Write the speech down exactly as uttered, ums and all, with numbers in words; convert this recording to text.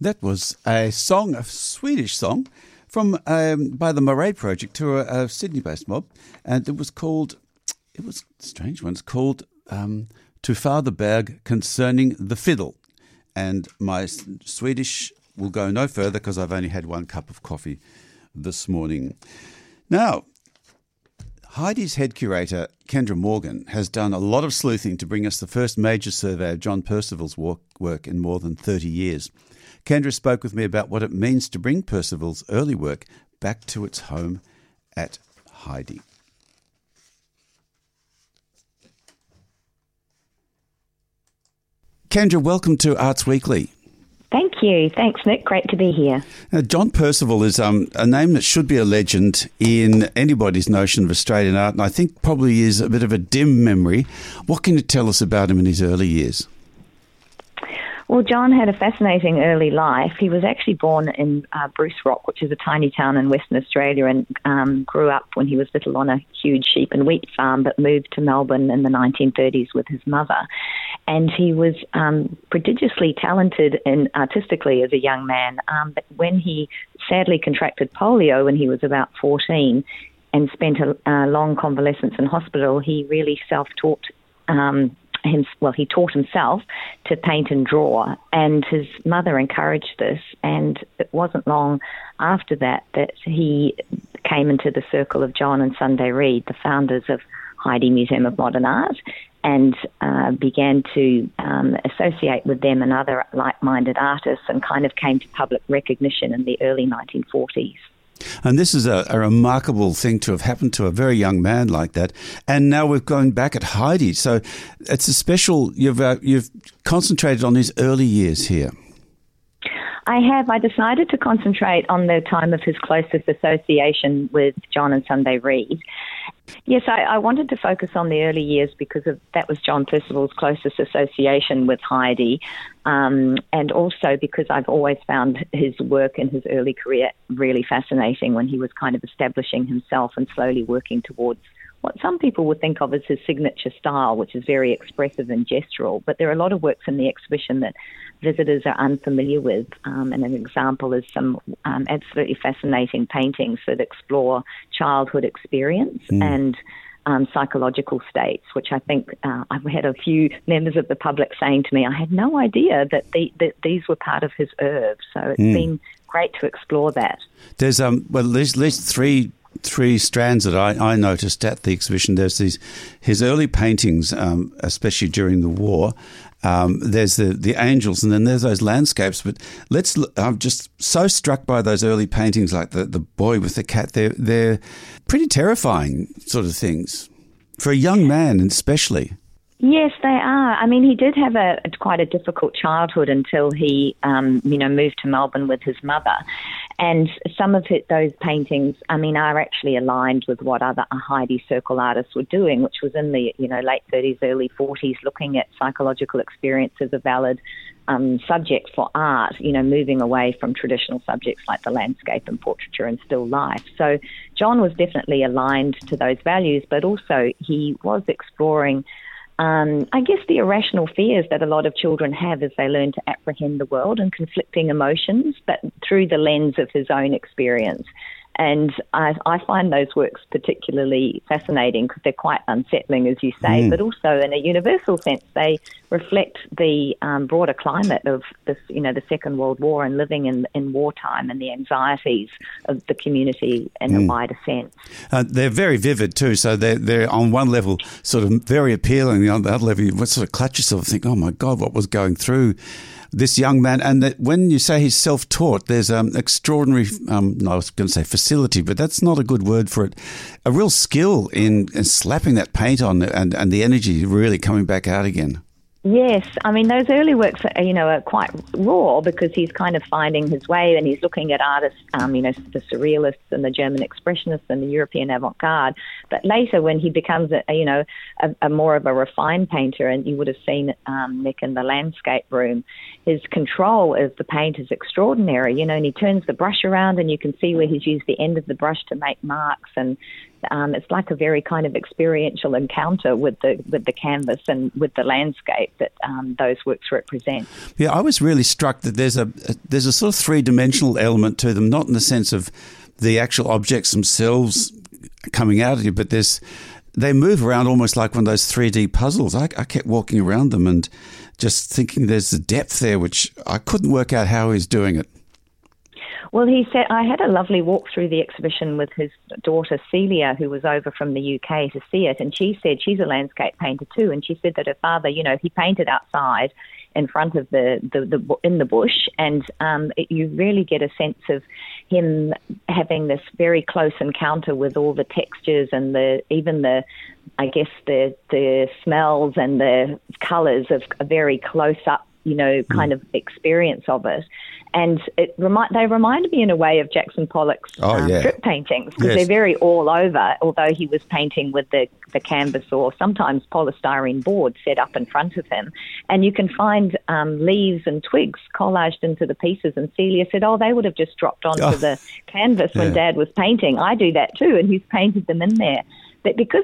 That was a song, a Swedish song, from um, by the Murray Project to a, a Sydney-based mob, and it was called. It was a strange one. It's called um, "To Father Berg Concerning the Fiddle," and my Swedish will go no further because I've only had one cup of coffee this morning. Now, Heidi's head curator, Kendra Morgan, has done a lot of sleuthing to bring us the first major survey of John Percival's work in more than thirty years. Kendra spoke with me about what it means to bring Percival's early work back to its home at Heidi. Kendra, welcome to Arts Weekly. Thank you. Thanks, Nick. Great to be here. Now, John Percival is um, a name that should be a legend in anybody's notion of Australian art, and I think probably is a bit of a dim memory. What can you tell us about him in his early years? Well, John had a fascinating early life. He was actually born in uh, Bruce Rock, which is a tiny town in Western Australia, and um, grew up when he was little on a huge sheep and wheat farm, but moved to Melbourne in the nineteen thirties with his mother. And he was um, prodigiously talented and artistically as a young man. Um, but when he sadly contracted polio when he was about fourteen and spent a, a long convalescence in hospital, he really self-taught um Him, well, he taught himself to paint and draw, and his mother encouraged this, and it wasn't long after that that he came into the circle of John and Sunday Reid, the founders of Heidi Museum of Modern Art, and uh, began to um, associate with them and other like-minded artists, and kind of came to public recognition in the early nineteen forties. And this is a, a remarkable thing to have happened to a very young man like that. And now we're going back at Heidi. So it's a special, you've uh, you've concentrated on his early years here. I have. I decided to concentrate on the time of his closest association with John and Sunday Reid. Yes, I, I wanted to focus on the early years because of, that was John Percival's closest association with Heidi, um, and also because I've always found his work in his early career really fascinating when he was kind of establishing himself and slowly working towards what some people would think of as his signature style, which is very expressive and gestural. But there are a lot of works in the exhibition that visitors are unfamiliar with, um, and an example is some um, absolutely fascinating paintings that explore childhood experience mm. and um, psychological states, which I think uh, I've had a few members of the public saying to me, I had no idea that, the, that these were part of his oeuvre. So it's mm. been great to explore that. There's um, well, there's at least three three strands that I, I noticed at the exhibition. There's these his early paintings, um, especially during the war. Um, there's the, the angels, and then there's those landscapes. But let's I'm just so struck by those early paintings, like the, the boy with the cat. They're they're pretty terrifying sort of things for a young man, especially. Yes, they are. I mean, he did have a, a quite a difficult childhood until he, um, you know, moved to Melbourne with his mother. And some of it, those paintings, I mean, are actually aligned with what other Heidi Circle artists were doing, which was in the, you know, late thirties, early forties, looking at psychological experience as a valid um, subject for art, you know, moving away from traditional subjects like the landscape and portraiture and still life. So John was definitely aligned to those values, but also he was exploring Um, I guess the irrational fears that a lot of children have as they learn to apprehend the world and conflicting emotions, but through the lens of his own experience. And I, I find those works particularly fascinating because they're quite unsettling, as you say, mm. but also in a universal sense, they reflect the um, broader climate of this, you know, the Second World War and living in, in wartime and the anxieties of the community in mm. a wider sense. Uh, they're very vivid too, so they're, they're on one level sort of very appealing, on the other level you sort of clutch yourself and think, oh my God, what was going through this young man. And that when you say he's self-taught, there's um extraordinary, um, no, I was going to say facility, but that's not a good word for it, a real skill in, in slapping that paint on and, and the energy really coming back out again. Yes, I mean, those early works, are, you know, are quite raw because he's kind of finding his way and he's looking at artists, um, you know, the Surrealists and the German Expressionists and the European avant-garde. But later when he becomes, a, you know, a, a more of a refined painter, and you would have seen um, Nick in the landscape room, his control of the paint is extraordinary, you know, and he turns the brush around and you can see where he's used the end of the brush to make marks, and um, it's like a very kind of experiential encounter with the with the canvas and with the landscape that um, those works represent. Yeah, I was really struck that there's a, a there's a sort of three-dimensional element to them, not in the sense of the actual objects themselves coming out of you, but there's they move around almost like one of those three D puzzles. I, I kept walking around them and just thinking there's a depth there, which I couldn't work out how he's doing it. Well, he said, I had a lovely walk through the exhibition with his daughter Celia, who was over from the U K to see it, and she said she's a landscape painter too, and she said that her father, you know, he painted outside in front of the, the, the in the bush, and um, it, you really get a sense of him having this very close encounter with all the textures and the even the, I guess, the the smells and the colours of a very close-up, you know, kind mm. of experience of it. And it remind, they remind me in a way of Jackson Pollock's oh, um, yeah. strip paintings, because yes. they're very all over, although he was painting with the, the canvas or sometimes polystyrene board set up in front of him. And you can find um, leaves and twigs collaged into the pieces. And Celia said, oh, they would have just dropped onto oh. the canvas when yeah. Dad was painting. I do that too, and he's painted them in there. But because